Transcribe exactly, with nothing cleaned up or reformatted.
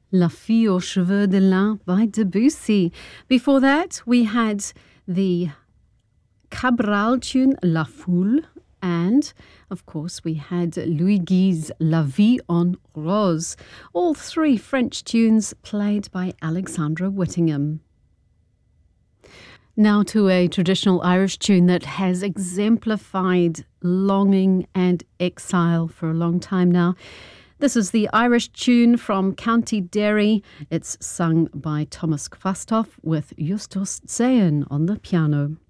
La Fille aux Cheveux de Lin by Debussy. Before that, we had the Cabral tune La Foule, and of course we had Louis Guy's La Vie en Rose, all three French tunes played by Alexandra Whittingham. Now to a traditional Irish tune that has exemplified longing and exile for a long time now. This is the Irish tune from County Derry. It's sung by Thomas Kvastoff with Justus Zayen on the piano.